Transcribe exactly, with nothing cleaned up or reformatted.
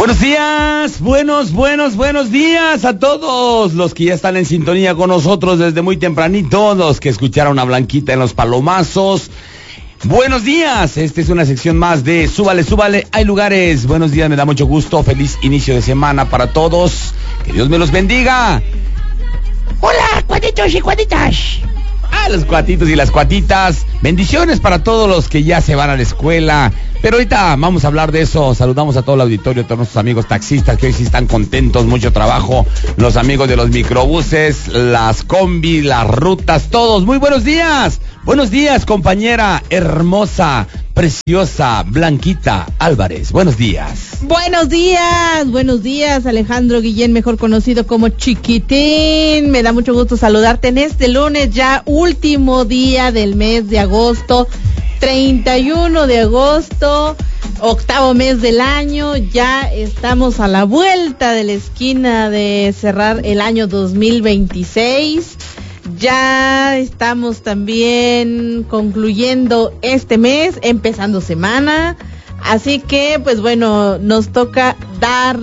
Buenos días, buenos, buenos, buenos días a todos los que ya están en sintonía con nosotros desde muy tempranito, los que escucharon a Blanquita en los palomazos. Buenos días, esta es una sección más de Súbale, Súbale, hay lugares. Buenos días, me da mucho gusto, feliz inicio de semana para todos, que Dios me los bendiga. Hola, cuatitos y cuatitas. A los cuatitos y las cuatitas, bendiciones para todos los que ya se van a la escuela. Pero ahorita vamos a hablar de eso. Saludamos a todo el auditorio, a todos nuestros amigos taxistas que hoy sí están contentos, mucho trabajo. Los amigos de los microbuses, las combi, las rutas, todos. Muy buenos días. Buenos días, compañera hermosa, preciosa, Blanquita Álvarez. Buenos días. Buenos días, buenos días, Alejandro Guillén, mejor conocido como Chiquitín. Me da mucho gusto saludarte en este lunes, ya último día del mes de agosto. treinta y uno de agosto, octavo mes del año, ya estamos a la vuelta de la esquina de cerrar el año dos mil veintiséis, ya estamos también concluyendo este mes, empezando semana, así que pues bueno, nos toca dar